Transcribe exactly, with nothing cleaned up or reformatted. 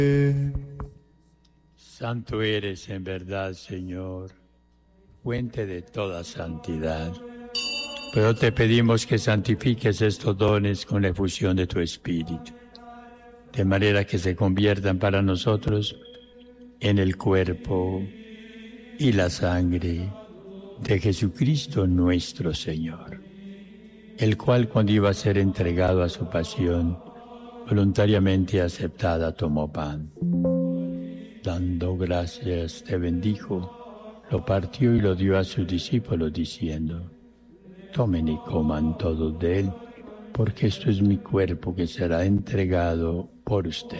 Santo eres en verdad, Señor, fuente de toda santidad. Pero te pedimos que santifiques estos dones con la efusión de tu Espíritu, de manera que se conviertan para nosotros en el cuerpo y la sangre de Jesucristo nuestro Señor, el cual, cuando iba a ser entregado a su pasión, voluntariamente aceptada, tomó pan. Dando gracias, te bendijo, lo partió y lo dio a sus discípulos, diciendo: tomen y coman todos de él, porque esto es mi cuerpo que será entregado por ustedes.